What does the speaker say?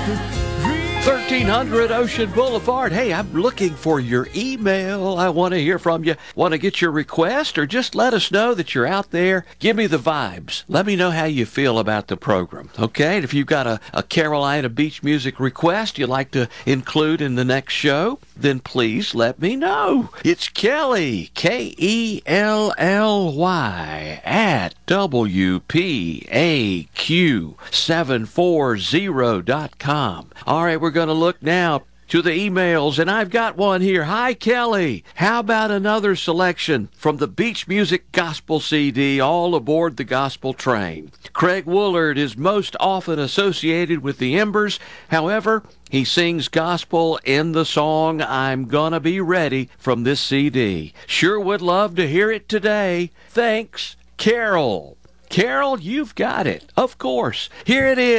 1300 Ocean Boulevard. Hey, I'm looking for your email. I want to hear from you. Want to get your request, or just let us know that you're out there. Give me the vibes. Let me know how you feel about the program, okay? And if you've got a Carolina beach music request you'd like to include in the next show, then please let me know. It's Kelly, Kelly, at WPAQ740.com. All right, we're going to look now to the emails, and I've got one here. Hi, Kelly. How about another selection from the Beach Music Gospel CD, All Aboard the Gospel Train? Craig Woolard is most often associated with the Embers. However, he sings gospel in the song I'm Gonna Be Ready from this CD. Sure would love to hear it today. Thanks, Carol. Carol, you've got it. Of course. Here it is.